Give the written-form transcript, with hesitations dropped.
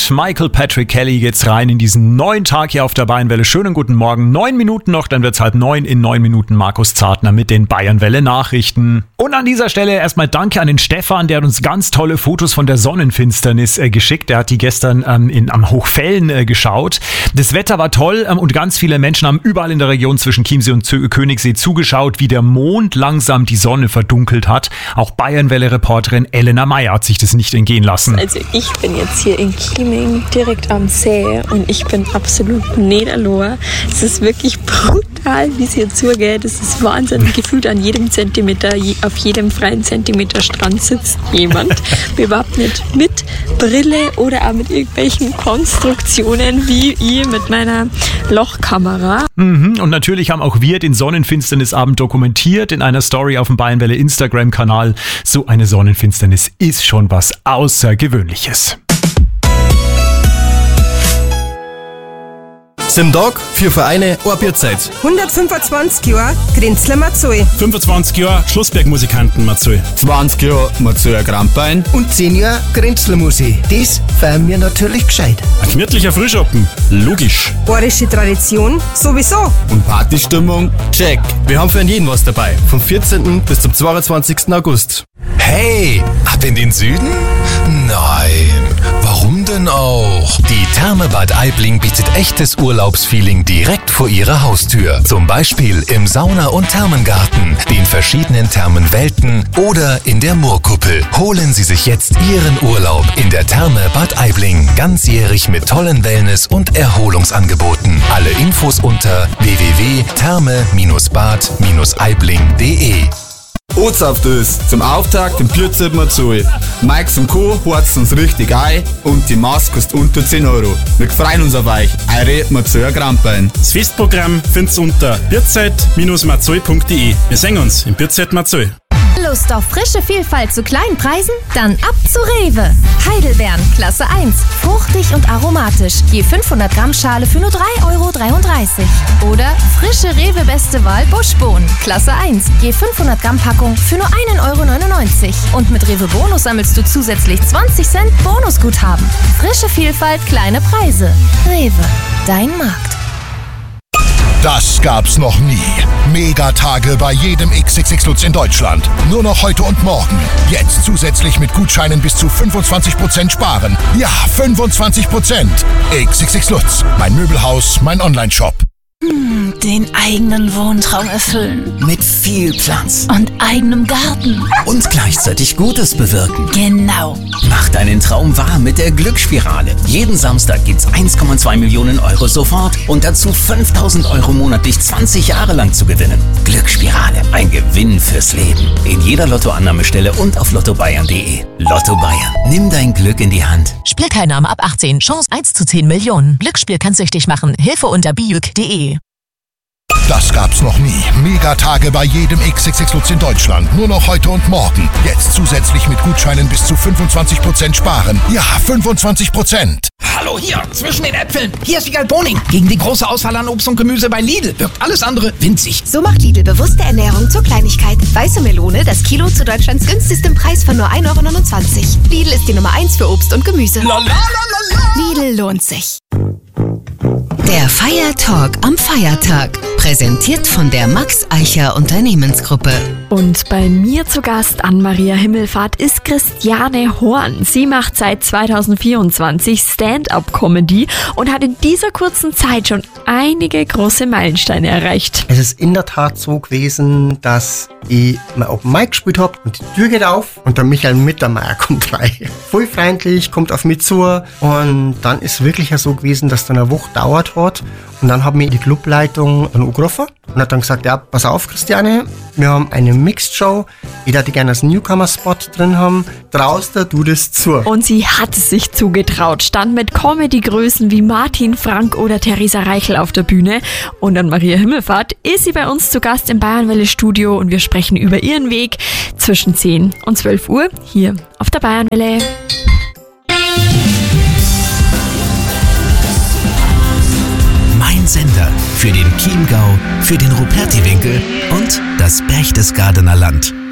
Mit Michael Patrick Kelly geht's rein in diesen neuen Tag hier auf der Bayernwelle. Schönen guten Morgen. 9 Minuten noch, dann wird's 8:30 in 9 Minuten. Markus Zartner mit den Bayernwelle Nachrichten. Und an dieser Stelle erstmal danke an den Stefan, der hat uns ganz tolle Fotos von der Sonnenfinsternis geschickt. Der hat die gestern am Hochfällen geschaut. Das Wetter war toll und ganz viele Menschen haben überall in der Region zwischen Chiemsee und Königssee zugeschaut, wie der Mond langsam die Sonne verdunkelt hat. Auch Bayernwelle-Reporterin Elena Meyer hat sich das nicht entgehen lassen. Also ich bin jetzt hier in Chieming direkt am See und ich bin absolut niederlohr. Es ist wirklich brutal, wie es hier zugeht. Es ist Wahnsinn. Gefühlt an jedem Zentimeter, auf jedem freien Zentimeter Strand sitzt jemand. Bewappnet mit Brille oder auch mit irgendwelchen Konstruktionen wie ich mit meiner Lochkamera. Und natürlich haben auch wir den Sonnenfinsternisabend dokumentiert in einer Story auf dem Bayernwelle Instagram-Kanal. So eine Sonnenfinsternis ist schon was Außergewöhnliches. Simdog, 4 Vereine, eine Bierzeit. 125 Jahre Grenzler Marzoi. 25 Jahre Schlossberg-Musikanten Marzoi. 20 Jahre Marzoer Grampein. Und 10 Jahre Grenzler Musik. Das feiern wir natürlich gescheit. Ein gemütlicher Frühschoppen. Logisch. Bayerische Tradition sowieso. Und Partystimmung? Check. Wir haben für jeden was dabei. Vom 14. bis zum 22. August. Hey, ab in den Süden? Nein, warum denn auch? Die Therme Bad Aibling bietet echtes Urlaubsfeeling direkt vor ihrer Haustür. Zum Beispiel im Sauna- und Thermengarten, den verschiedenen Thermenwelten oder in der Moorkuppel. Holen Sie sich jetzt Ihren Urlaub in der Therme Bad Aibling. Ganzjährig mit tollen Wellness- und Erholungsangeboten. Alle Infos unter www.therme-bad-aibling.de. Oz auf das. Zum Auftakt im Bierzeit Marzoi. Mikes und Co. horzen uns richtig ein und die Maske kostet unter 10 Euro. Wir freuen uns auf euch. Eure Marzoer Grampein. Das Festprogramm findest du unter bierzeit-marzoi.de. Wir sehen uns im Bierzeit Marzoi. Lust auf frische Vielfalt zu kleinen Preisen? Dann ab zu Rewe. Heidelbeeren, Klasse 1. Fruchtig und aromatisch. Je 500 Gramm Schale für nur 3,33 €. Oder frische Rewe Beste Wahl Buschbohnen, Klasse 1. Je 500 Gramm Packung für nur 1,99 €. Und mit Rewe Bonus sammelst du zusätzlich 20 Cent Bonusguthaben. Frische Vielfalt, kleine Preise. Rewe, dein Markt. Das gab's noch nie. Megatage bei jedem XXX Lutz in Deutschland. Nur noch heute und morgen. Jetzt zusätzlich mit Gutscheinen bis zu 25% sparen. Ja, 25%. XXX Lutz. Mein Möbelhaus, mein Onlineshop. Den eigenen Wohntraum erfüllen. Mit viel Platz. Und eigenem Garten. Und gleichzeitig Gutes bewirken. Genau. Mach deinen Traum wahr mit der Glücksspirale. Jeden Samstag gibt's 1,2 Millionen € sofort und dazu 5.000 € monatlich 20 Jahre lang zu gewinnen. Glücksspirale. Ein Gewinn fürs Leben. In jeder Lottoannahmestelle und auf lottobayern.de. Lotto Bayern. Nimm dein Glück in die Hand. Spielteilnahme ab 18. Chance 1 zu 10 Millionen. Glücksspiel kann süchtig machen. Hilfe unter biuk.de. Das gab's noch nie. Megatage bei jedem XXX Lutz in Deutschland. Nur noch heute und morgen. Jetzt zusätzlich mit Gutscheinen bis zu 25% sparen. Ja, 25%. Hallo hier, zwischen den Äpfeln. Hier ist Wiegald Boning. Gegen die große Auswahl an Obst und Gemüse bei Lidl wirkt alles andere winzig. So macht Lidl bewusste Ernährung zur Kleinigkeit. Weiße Melone, das Kilo zu Deutschlands günstigstem Preis von nur 1,29 €. Lidl ist die Nummer 1 für Obst und Gemüse. Lidl lohnt sich. Der Feiertalk am Feiertag. Präsentiert von der Max Eicher Unternehmensgruppe. Und bei mir zu Gast an Maria Himmelfahrt ist Christiane Horn. Sie macht seit 2024 Stand-up-Comedy und hat in dieser kurzen Zeit schon einige große Meilensteine erreicht. Es ist in der Tat so gewesen, dass ich mal auf dem Mic gespielt habe und die Tür geht auf und der Michael Mittermeier kommt rein. Voll freundlich, kommt auf mich zu und dann ist wirklich so gewesen, dass dann eine Woche dauert hat und dann hat mir die Clubleitung dann angerufen und hat dann gesagt, ja, pass auf Christiane, wir haben eine Mixed-Show, ich hätte gerne als Newcomer-Spot drin haben, traust du das zu? Und sie hat es sich zugetraut, stand mit Comedy-Größen wie Martin Frank oder Theresa Reichel auf der Bühne und an Maria Himmelfahrt ist sie bei uns zu Gast im Bayernwelle-Studio und wir sprechen über ihren Weg zwischen 10 und 12 Uhr hier auf der Bayernwelle. Mein Sender für den Chiemgau, für den Rupertiwinkel und das Berchtesgadener Land.